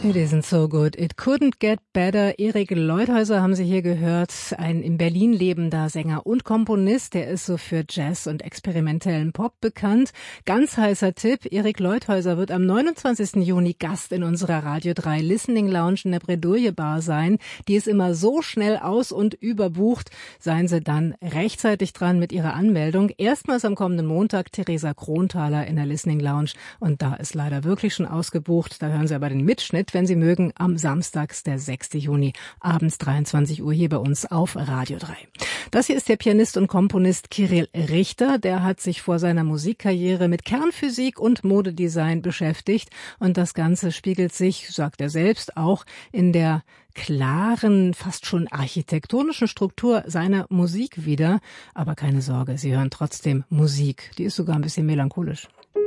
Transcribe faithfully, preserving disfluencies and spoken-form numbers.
It isn't so good. It couldn't get better. Erik Leuthäuser haben Sie hier gehört, ein in Berlin lebender Sänger und Komponist. Der ist so für Jazz und experimentellen Pop bekannt. Ganz heißer Tipp, Erik Leuthäuser wird am neunundzwanzigsten Juni Gast in unserer Radio drei Listening Lounge in der Bredouille Bar sein. Die ist immer so schnell aus- und überbucht. Seien Sie dann rechtzeitig dran mit Ihrer Anmeldung. Erstmals am kommenden Montag Theresa Kronthaler in der Listening Lounge. Und da ist leider wirklich schon ausgebucht. Da hören Sie aber den Mitschnitt, wenn Sie mögen, am Samstags, der sechsten Juni, abends dreiundzwanzig Uhr hier bei uns auf Radio drei. Das hier ist der Pianist und Komponist Kyrill Richter. Der hat sich vor seiner Musikkarriere mit Kernphysik und Modedesign beschäftigt. Und das Ganze spiegelt sich, sagt er selbst, auch in der klaren, fast schon architektonischen Struktur seiner Musik wider. Aber keine Sorge, Sie hören trotzdem Musik. Die ist sogar ein bisschen melancholisch.